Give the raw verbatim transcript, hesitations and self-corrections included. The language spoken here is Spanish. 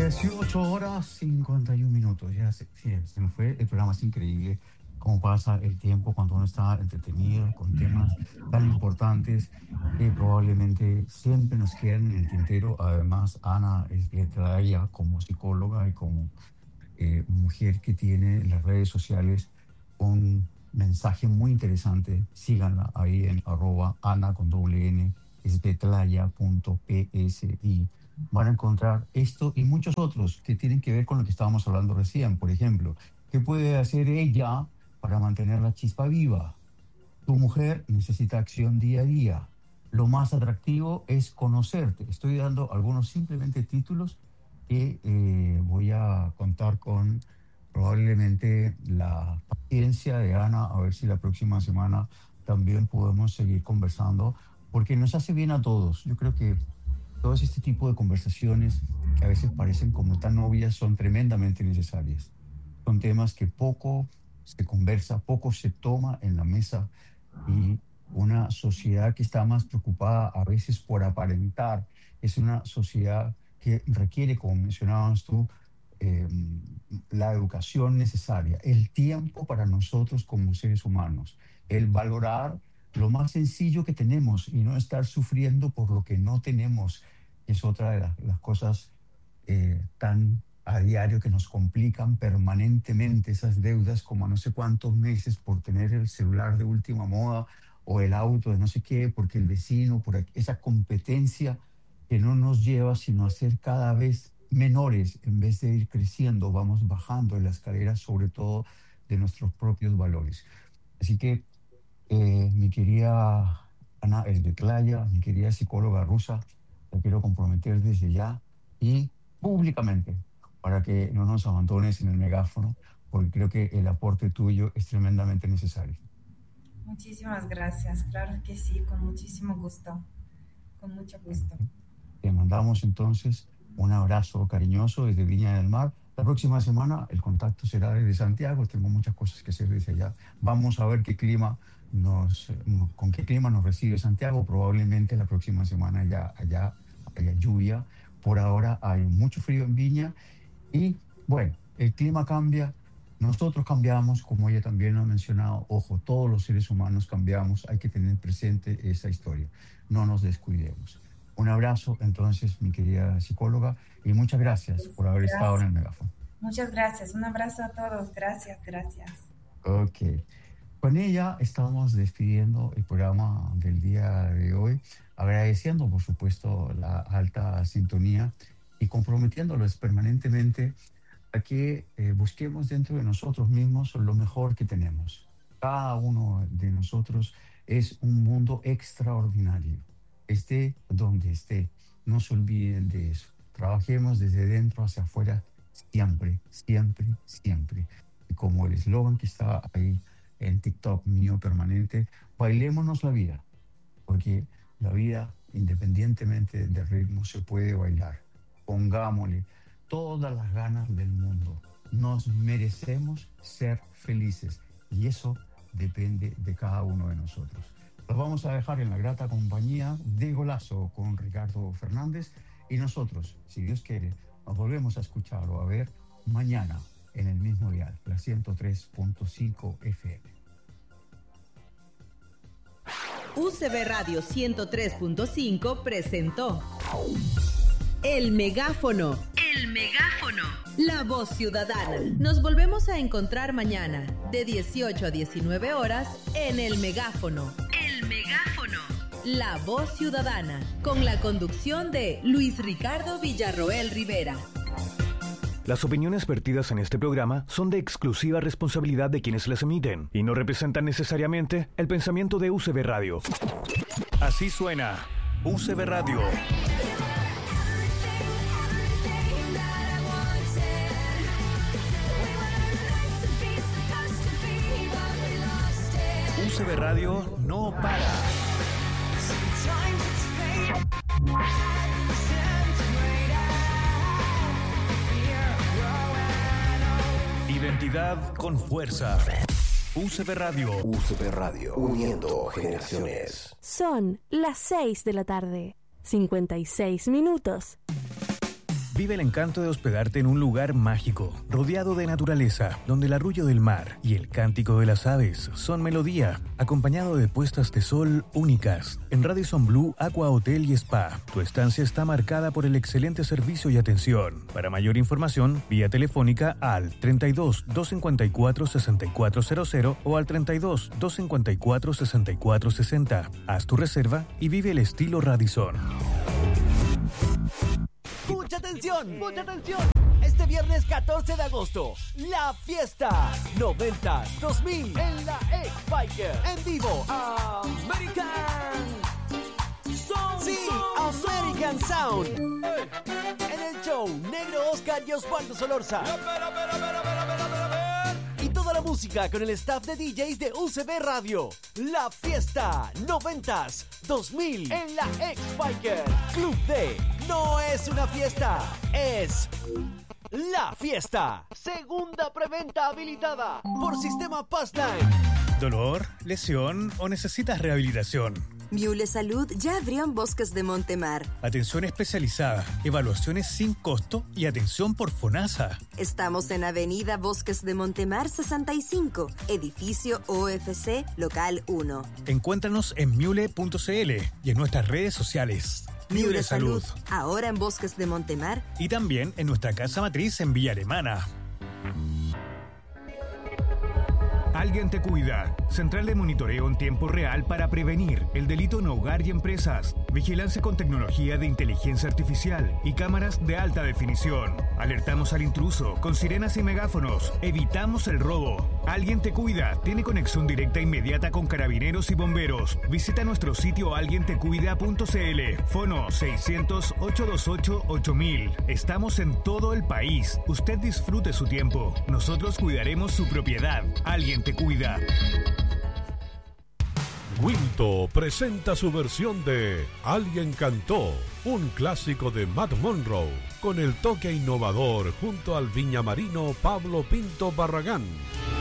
dieciocho horas cincuenta y un minutos. Ya se, sí, se nos fue el programa, es increíble cómo pasa el tiempo cuando uno está entretenido con temas tan importantes que probablemente siempre nos quedan en el tintero. Además, Ana es letrada como psicóloga y como eh, mujer que tiene en las redes sociales un mensaje muy interesante. Síganla ahí en arroba Ana con doble N, esvetlaya punto psi. Van a encontrar esto y muchos otros que tienen que ver con lo que estábamos hablando recién. Por ejemplo, ¿qué puede hacer ella para mantener la chispa viva? Tu mujer necesita acción día a día. Lo más atractivo es conocerte. Estoy dando algunos simplemente títulos que eh, voy a contar con probablemente la paciencia de Ana, a ver si la próxima semana también podemos seguir conversando, porque nos hace bien a todos. Yo creo que todos este tipo de conversaciones que a veces parecen como tan obvias son tremendamente necesarias. Son temas que poco se conversa, poco se toma en la mesa, y una sociedad que está más preocupada a veces por aparentar es una sociedad que requiere, como mencionabas tú, eh, la educación necesaria, el tiempo para nosotros como seres humanos, el valorar lo más sencillo que tenemos y no estar sufriendo por lo que no tenemos, que es otra de las, las cosas eh, tan a diario que nos complican permanentemente, esas deudas como a no sé cuántos meses por tener el celular de última moda o el auto de no sé qué, porque el vecino, por aquí, esa competencia que no nos lleva sino a ser cada vez menores en vez de ir creciendo, vamos bajando en la escalera, sobre todo de nuestros propios valores. Así que eh, mi querida Ana Esvetlaya, mi querida psicóloga rusa, la quiero comprometer desde ya y públicamente para que no nos abandones en el megáfono, porque creo que el aporte tuyo es tremendamente necesario. Muchísimas gracias, claro que sí, con muchísimo gusto, con mucho gusto. Te mandamos entonces un abrazo cariñoso desde Viña del Mar. La próxima semana el contacto será desde Santiago, tengo muchas cosas que hacer desde allá. Vamos a ver qué clima nos, con qué clima nos recibe Santiago. Probablemente la próxima semana ya allá haya lluvia. Por ahora hay mucho frío en Viña y bueno, el clima cambia, nosotros cambiamos, como ella también lo ha mencionado. Ojo, todos los seres humanos cambiamos, hay que tener presente esa historia, no nos descuidemos. Un abrazo entonces, mi querida psicóloga, y muchas gracias por haber Gracias. estado en el megáfono. Muchas gracias, un abrazo a todos, gracias, gracias. Ok, con ella estamos despidiendo el programa del día de hoy, agradeciendo por supuesto la alta sintonía y comprometiéndolos permanentemente a que eh, busquemos dentro de nosotros mismos lo mejor que tenemos. Cada uno de nosotros es un mundo extraordinario. Esté donde esté, no se olviden de eso. Trabajemos desde dentro hacia afuera siempre, siempre, siempre. Y como el eslogan que está ahí en TikTok mío permanente, bailémonos la vida, porque la vida, independientemente del ritmo, se puede bailar. Pongámosle todas las ganas del mundo. Nos merecemos ser felices y eso depende de cada uno de nosotros. Los vamos a dejar en la grata compañía de Golazo con Ricardo Fernández y nosotros, si Dios quiere, nos volvemos a escuchar o a ver mañana en el mismo dial, la ciento tres punto cinco F M. U C B Radio ciento tres punto cinco presentó El Megáfono. El Megáfono. La voz ciudadana. Nos volvemos a encontrar mañana de dieciocho a diecinueve horas en El Megáfono. El Megáfono. La voz ciudadana. Con la conducción de Luis Ricardo Villarroel Rivera. Las opiniones vertidas en este programa son de exclusiva responsabilidad de quienes las emiten y no representan necesariamente el pensamiento de U C B Radio. Así suena U C B Radio. U C B Radio no para. Identidad con fuerza. U C B Radio. U C B Radio, uniendo generaciones. Son las seis de la tarde, cincuenta y seis minutos. Vive el encanto de hospedarte en un lugar mágico, rodeado de naturaleza, donde el arrullo del mar y el cántico de las aves son melodía, acompañado de puestas de sol únicas. En Radisson Blu Aqua Hotel y Spa, tu estancia está marcada por el excelente servicio y atención. Para mayor información, vía telefónica al treinta y dos, doscientos cincuenta y cuatro, sesenta y cuatro cero cero o al treinta y dos, doscientos cincuenta y cuatro, sesenta y cuatro sesenta. Haz tu reserva y vive el estilo Radisson. ¡Mucha atención! ¡Mucha atención! Este viernes catorce de agosto, la fiesta noventas dos mil en la X-Biker. En vivo, American Sound. Sí, American Sound. En el show, Negro Oscar y Osvaldo Solorza. Y toda la música con el staff de D Js de U C B Radio. La fiesta noventas dos mil en la X-Biker. Club D. No es una fiesta, es la fiesta. Segunda preventa habilitada por Sistema Passline. ¿Dolor, lesión o necesitas rehabilitación? Miule Salud ya abrió en Bosques de Montemar. Atención especializada, evaluaciones sin costo y atención por FONASA. Estamos en Avenida Bosques de Montemar sesenta y cinco, edificio O F C, local uno. Encuéntranos en miule punto c l y en nuestras redes sociales. Miule Salud, ahora en Bosques de Montemar. Y también en nuestra casa matriz en Villa Alemana. Alguien te cuida. Central de monitoreo en tiempo real para prevenir el delito en hogar y empresas. Vigilancia con tecnología de inteligencia artificial y cámaras de alta definición. Alertamos al intruso con sirenas y megáfonos. Evitamos el robo. Alguien te cuida. Tiene conexión directa inmediata con carabineros y bomberos. Visita nuestro sitio alguien te cuida punto c l. Fono seiscientos, ochocientos veintiocho, ocho mil. Estamos en todo el país. Usted disfrute su tiempo. Nosotros cuidaremos su propiedad. Alguien te cuida. Winto presenta su versión de Alguien Cantó, un clásico de Matt Monroe, con el toque innovador junto al viñamarino Pablo Pinto Barragán.